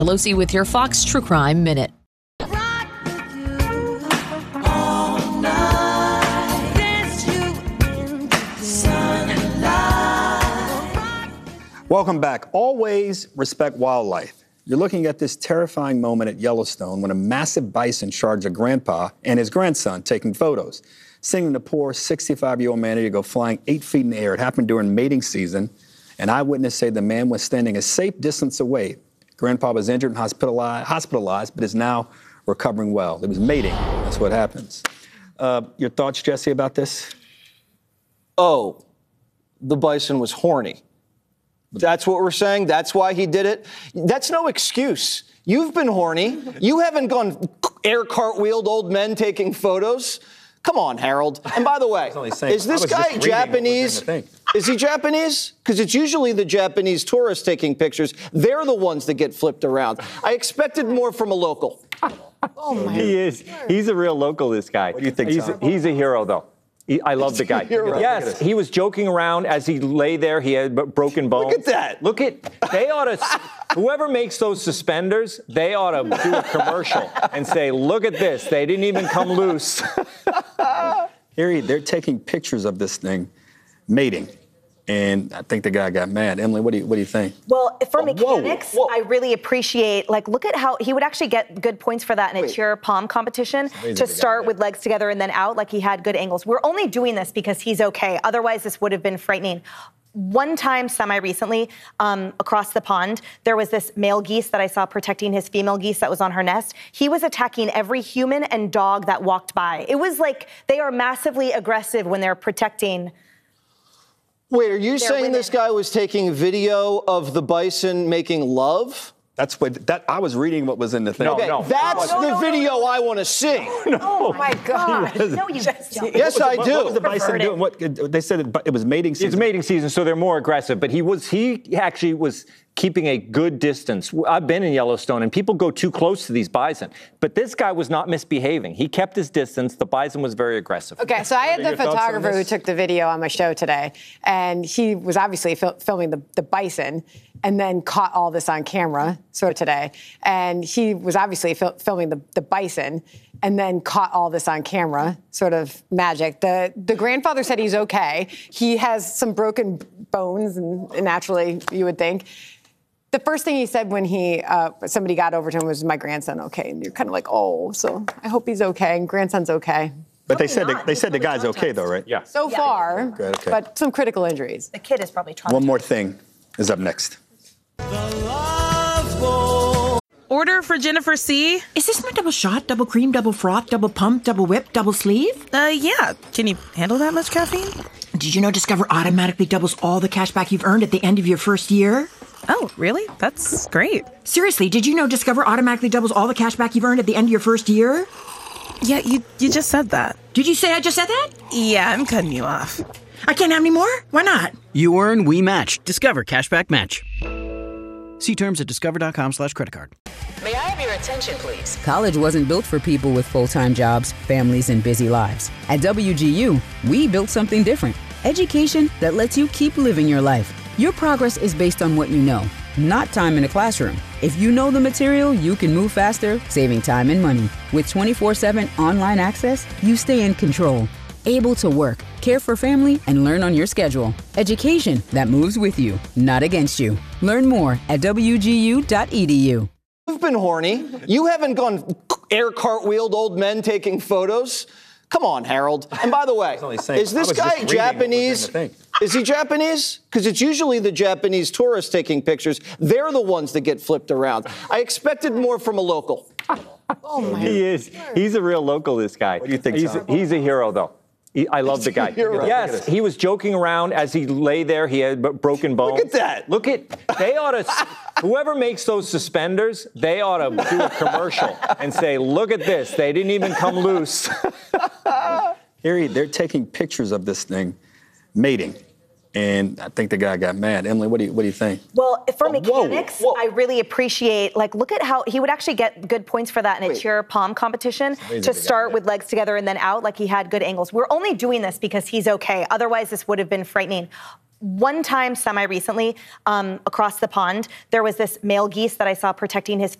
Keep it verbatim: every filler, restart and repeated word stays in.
Pelosi with your Fox True Crime Minute. Welcome back. Always respect wildlife. You're looking at this terrifying moment at Yellowstone when a massive bison charged a grandpa and his grandson taking photos, sending the poor sixty-five-year-old man to go flying eight feet in the air. It happened during mating season. An eyewitness said the man was standing a safe distance away. Grandpa was injured and hospitalized, hospitalized but is now recovering well. It was mating. That's what happens. Uh, your thoughts, Jesse, about this? Oh, the bison was horny. That's what we're saying? That's why he did it? That's no excuse. You've been horny. You haven't gone air cartwheeled old men taking photos. Come on, Harold. And by the way, saying, is this guy Japanese? Is he Japanese? Because it's usually the Japanese tourists taking pictures. They're the ones that get flipped around. I expected more from a local. Oh my he is. He's a real local, this guy. What do you think, He's, he's a hero, though. He, I love the guy. Yes, he was joking around as he lay there. He had b- broken bones. Look at that. Look at, they ought to, whoever makes those suspenders, they ought to do a commercial and say, look at this. They didn't even come loose. Here, they're taking pictures of this thing mating. And I think the guy got mad. Emily, what do you what do you think? Well, for Oh, mechanics, whoa, whoa. I really appreciate, like, look at how he would actually get good points for that in a Wait. cheer palm competition amazing to the guy start did. with legs together and then out, like he had good angles. We're only doing this because he's okay. Otherwise, this would have been frightening. One time, semi-recently, um, across the pond, there was this male geese that I saw protecting his female geese that was on her nest. He was attacking every human and dog that walked by. It was like they are massively aggressive when they're protecting. Wait, are you They're saying women. this guy was taking video of the bison making love? That's what that I was reading what was in the thing. No, Okay, no. that's No, no, the no, video I want to see. Oh my God! No, you just don't. Yes, I What- do. What was the bison Perverted. doing? What they said it, it was mating season. It's mating season, so they're more aggressive. But he was, he actually was keeping a good distance. I've been in Yellowstone, and people go too close to these bison. But this guy was not misbehaving. He kept his distance. The bison was very aggressive. Okay, so I had the Your thoughts on photographer who this? took the video on my show today, and he was obviously fil- filming the, the bison and then caught all this on camera, sort of today. And he was obviously fil- filming the, the bison and then caught all this on camera, sort of magic. The, the grandfather said he's okay. He has some broken bones, and naturally, you would think. The first thing he said when he uh, somebody got over to him was, "My grandson okay?" And you're kind of like, "Oh, so I hope he's okay." And grandson's okay. But they Probably said the, not. they He's said the probably guy's okay though, right? Yeah. So Yeah. far, Good, okay. but some critical injuries. The kid is probably traumatized. One more thing is up next. Order for Jennifer C. Is this my double shot, double cream, double froth, double pump, double whip, double sleeve? Uh, yeah. Can you handle that much caffeine? Did you know Discover automatically doubles all the cash back you've earned at the end of your first year? Oh, really? That's great. Seriously, did you know Discover automatically doubles all the cash back you've earned at the end of your first year? Yeah, you you just said that. Did you say I just said that? Yeah, I'm cutting you off. I can't have any more? Why not? You earn, we match. Discover Cashback Match. See terms at discover.com slash credit card. May I have your attention, please? College wasn't built for people with full-time jobs, families, and busy lives. At W G U, we built something different. Education that lets you keep living your life. Your progress is based on what you know, not time in a classroom. If you know the material, you can move faster, saving time and money. With twenty-four seven online access, you stay in control. Able to work, care for family, and learn on your schedule. Education that moves with you, not against you. Learn more at W G U dot E D U. You've been horny. You haven't gone air cartwheeled old men taking photos. Come on, Harold. And by the way, saying, is this I was guy just reading what was in Japanese? the thing. Is he Japanese? Because it's usually the Japanese tourists taking pictures. They're the ones that get flipped around. I expected more from a local. Oh my! He is. He's a real local, this guy. What do you think, He's, Tom? he's a hero, though. He, I love the guy. hero. Yes, he was joking around as he lay there. He had b- broken bones. Look at that. Look at, they ought to, whoever makes those suspenders, they ought to do a commercial and say, look at this. They didn't even come loose. Here, they're taking pictures of this thing mating. And I think the guy got mad. Emily, what do you what do you think? Well, for Oh, whoa, mechanics, whoa. I really appreciate, like, look at how he would actually get good points for that in a Wait. cheer palm competition amazing to the guy start did. with legs together and then out, like he had good angles. We're only doing this because he's okay. Otherwise, this would have been frightening. one time semi recently, um, across the pond, there was this male geese that I saw protecting his